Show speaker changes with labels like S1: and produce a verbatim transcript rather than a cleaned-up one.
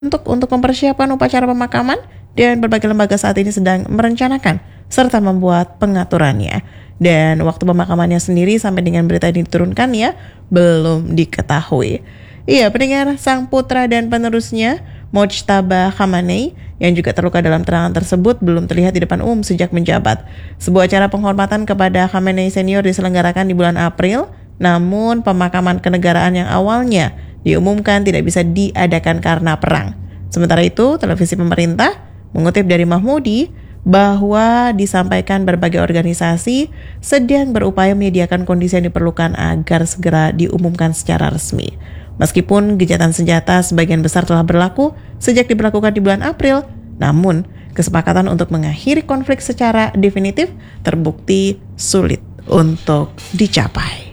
S1: untuk untuk mempersiapkan upacara pemakaman dan berbagai lembaga saat ini sedang merencanakan serta membuat pengaturannya. Dan waktu pemakamannya sendiri sampai dengan berita ini diturunkan ya belum diketahui. Iya, pendengar, sang putra dan penerusnya Mojtaba Khamenei yang juga terluka dalam serangan tersebut belum terlihat di depan umum sejak menjabat. Sebuah acara penghormatan kepada Khamenei senior diselenggarakan di bulan April, namun pemakaman kenegaraan yang awalnya diumumkan tidak bisa diadakan karena perang. Sementara itu, televisi pemerintah mengutip dari Mahmudi bahwa disampaikan berbagai organisasi sedang berupaya menyediakan kondisi yang diperlukan agar segera diumumkan secara resmi. Meskipun gencatan senjata sebagian besar telah berlaku sejak diberlakukan di bulan April, namun kesepakatan untuk mengakhiri konflik secara definitif terbukti sulit untuk dicapai.